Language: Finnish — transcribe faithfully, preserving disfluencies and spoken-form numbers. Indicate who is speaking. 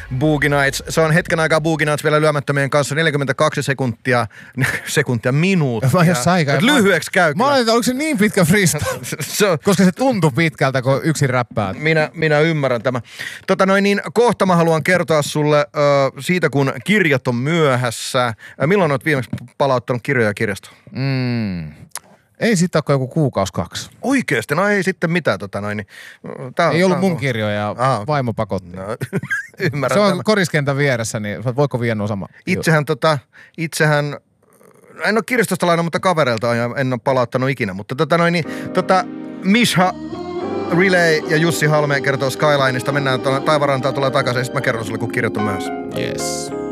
Speaker 1: Boogie Nights. Se on hetken aikaa Boogie Nights vielä lyömättömien kanssa neljäkymmentäkaksi sekuntia, sekuntia, minuuttia.
Speaker 2: Mä jos aika.
Speaker 1: Lyhyeksi käy.
Speaker 2: Mä olen, että onko se niin pitkä freestyle?
Speaker 1: se on,
Speaker 2: koska se tuntui pitkältä, kun yksin räppää.
Speaker 1: Minä, minä ymmärrän tämän. Tota noin, niin kohta mä haluan kertoa sulle ö, siitä, kun kirjat on myöhässä. Milloin olet viimeksi palauttanut kirjoja kirjastoon?
Speaker 2: Mm. Ei sitten ole joku kuukausi kaksi.
Speaker 1: Oikeesti? No ei sitten mitään. Tota noin. Tää,
Speaker 2: ei ollut
Speaker 1: tää,
Speaker 2: mun kirjoja, ah, vaimo pakotti.
Speaker 1: No, ymmärrän
Speaker 2: se on
Speaker 1: tämän.
Speaker 2: koriskentän vieressä, niin voiko viedä nuo sama?
Speaker 1: Itsehän, tota, itsehän, en ole kirjastosta lainannut, mutta kavereilta on ja en ole palauttanut ikinä. Mutta tota noin, niin, tota, Misha, Relay ja Jussi Halme kertoo Skylineista. Mennään tuolla Taivarantaan, tulee takaisin ja sitten mä kerron sulle, kun kirjat on myöhässä.
Speaker 2: Yes.